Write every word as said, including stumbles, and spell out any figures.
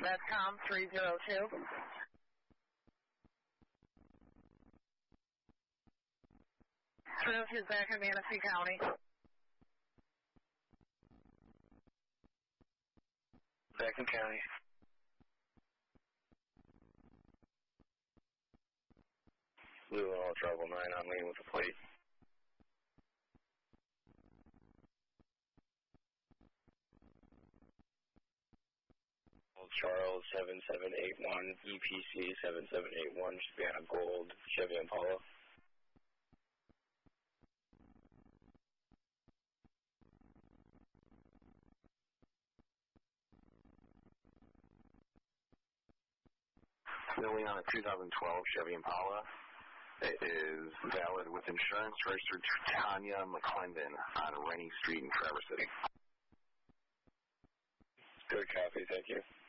That's Com three zero two. three zero two is back in Manistee County. Back in county. Blue and all travel nine on lane with the plate. Charles seven seven eight one, E P C seven seven eight one, should be on a gold Chevy Impala. Billy on a two thousand twelve Chevy Impala. It is valid with insurance, registered to Tanya McClendon on Rennie Street in Traverse City. Good copy, thank you.